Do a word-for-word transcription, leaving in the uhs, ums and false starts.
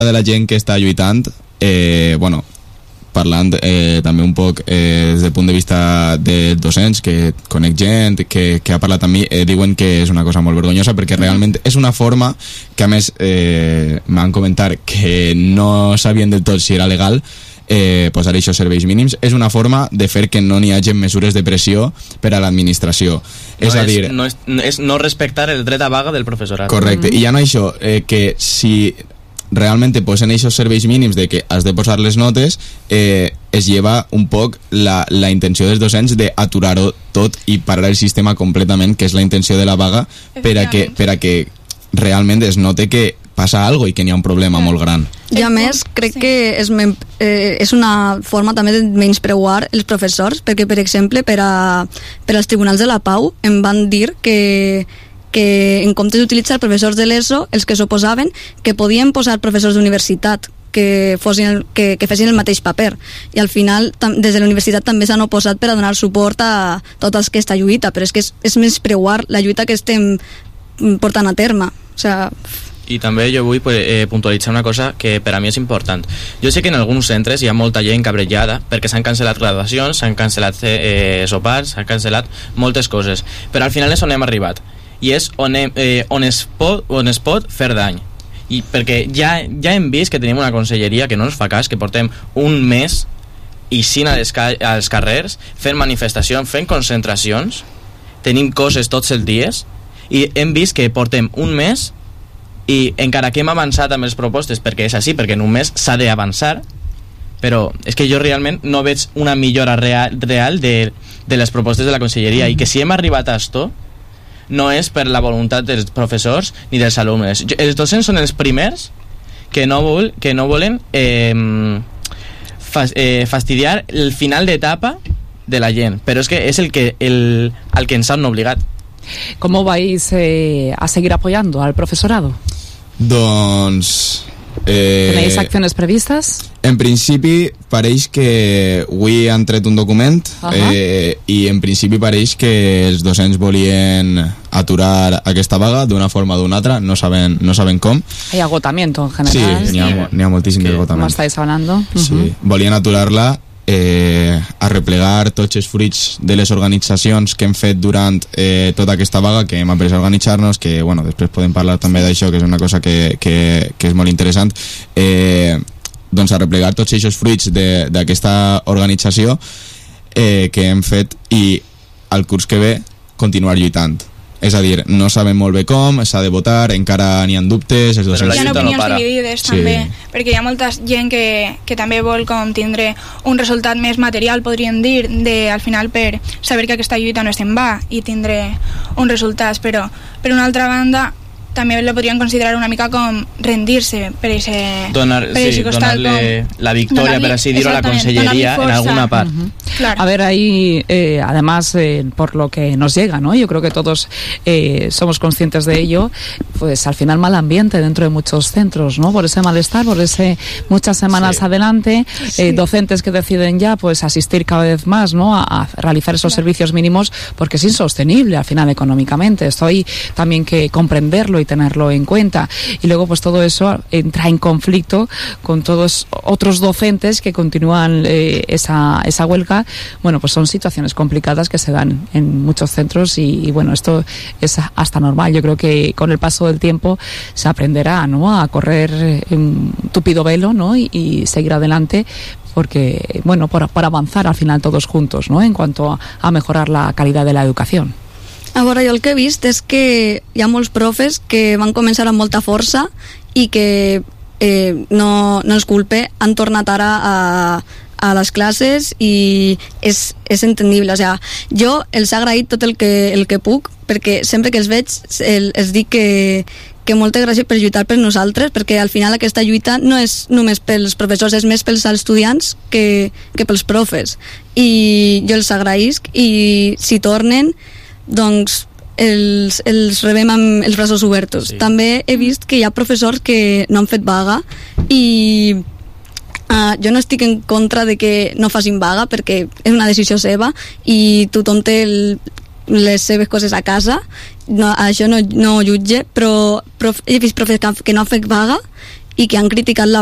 de la gent que està lluitant, eh, bueno, parlant eh, també un poc eh, des del punt de vista dels docents, que conec gent que, que ha parlat amb mi, eh, diuen que és una cosa molt vergonyosa perquè realment és una forma que a més eh, m'han comentat que no sabien del tot si era legal eh, posar aquests serveis mínims. És una forma de fer que no n'hi hagi mesures de pressió per a l'administració. No és a dir, no és, és no respectar el dret a vaga del professorat. Correcte, mm-hmm. I ja no això, eh, que si realment te posen aquests serveis mínims de que has de posar les notes, eh, es lleva un poc la, la intenció dels docents d'aturar-ho tot i parar el sistema completament, que és la intenció de la vaga, per a que, per a que realment es note que passa alguna cosa i que n'hi ha un problema molt gran. I a més, crec sí. que és, eh, és una forma també de menyspreuar els professors, perquè, per exemple, per, a, per als tribunals de la Pau em van dir que que en comptes d'utilitzar professors de l'ESO, els que s'oposaven, que podien posar professors d'universitat que, fossin, que, que fessin el mateix paper. I al final, tam, des de la universitat també s'han oposat per a donar suport a tota aquesta lluita, però és que és, és menyspreuar la lluita que estem portant a terme. O sea, i també jo vull eh, puntualitzar una cosa que per a mi és important. Jo sé que en alguns centres hi ha molta gent cabrellada perquè s'han cancel·lat graduacions, s'han cancel·lat eh, sopars, s'han cancel·lat moltes coses, però al final és on hem arribat i és on, hem, eh, on, es pot, on es pot fer dany. I perquè ja, ja hem vist que tenim una conselleria que no ens fa cas, que portem un mes eixint als, als carrers, fent manifestacions, fent concentracions, tenim coses tots els dies, i hem vist que portem un mes i encara que hem avançat amb les propostes, perquè és així, perquè en un mes s'ha d'avançar, però és que jo realment no veig una millora real, real de, de les propostes de la conselleria, mm-hmm. i que si hem arribat a esto no és per la voluntat dels professors ni dels alumnes. Els docents són els primers que no, vol, que no volen eh, fas, eh, fastidiar el final d'etapa de la gent, però és que és el que, el, el que ens han obligat. ¿Cómo vais eh, a seguir apoyando al profesorado? Doncs... Eh, ¿Tenéis acciones previstas? En principi pareix que avui han tret un document, uh-huh. eh, i en principi pareix que els docents volien aturar aquesta vaga d'una forma o d'una altra, no saben, no saben com. Hay agotamiento en general. Sí, n'hi ha, n'hi ha moltíssim agotament. ¿Cómo estáis hablando? Uh-huh. Sí, volien aturar-la, eh, arreplegar tots els fruits de les organitzacions que hem fet durant eh, tota aquesta vaga, que hem après a organitzar-nos, que bueno, després podem parlar també d'això, que és una cosa que, que, que és molt interessant, eh, doncs arreplegar tots aquests fruits d'aquesta organització eh, que hem fet, i al curs que ve continuar lluitant. És a dir, no sabem molt bé com, s'ha de votar, encara n'hi ha dubtes, els docents... Hi ha opinions no dividides sí. també, perquè hi ha molta gent que, que també vol com tindre un resultat més material, podríem dir, de, al final per saber que aquesta lluita no és en va i tindre uns resultats, però per una altra banda també lo podrían considerar una mica com rendir-se per ese, Donar, per ese sí, costat, donarle com, la victoria, per así decirlo, a la consellería en alguna parte. Uh-huh. Claro. A ver, ahí, eh, además, eh, por lo que nos llega, ¿no? Yo creo que todos eh, somos conscientes de ello, pues al final mal ambiente dentro de muchos centros, ¿no? Por ese malestar, por ese muchas semanas sí. adelante, sí. Eh, docentes que deciden ya, pues, asistir cada vez más, ¿no? A, a realizar esos claro. servicios mínimos, porque es insostenible al final económicamente. Esto hay también que comprenderlo y tenerlo en cuenta, y luego pues todo eso entra en conflicto con todos otros docentes que continúan eh, esa, esa huelga. Bueno, pues son situaciones complicadas que se dan en muchos centros, y, y bueno, esto es hasta normal. Yo creo que con el paso del tiempo se aprenderá, ¿no?, a correr un tupido velo, ¿no?, y, y seguir adelante, porque, bueno, por, por avanzar al final todos juntos, ¿no?, en cuanto a, a mejorar la calidad de la educación. A veure, jo el que he vist és que hi ha molts profes que van començar amb molta força i que eh, no, no els culpe, han tornat ara a, a les classes, i és, és entendible. O sigui, jo els he agraït tot el que, el que puc, perquè sempre que els veig el, els dic que, que moltes gràcies per lluitar per nosaltres, perquè al final aquesta lluita no és només pels professors, és més pels estudiants que, que pels profes, i jo els agraïsc, i si tornen doncs els, els rebem amb els braços oberts. Sí. També he vist que hi ha professors que no han fet vaga, i uh, jo no estic en contra de que no facin vaga, perquè és una decisió seva i tothom té el, les seves coses a casa, no, això no, no jutge, però prof, he vist professors que, que no han fet vaga i que han criticat la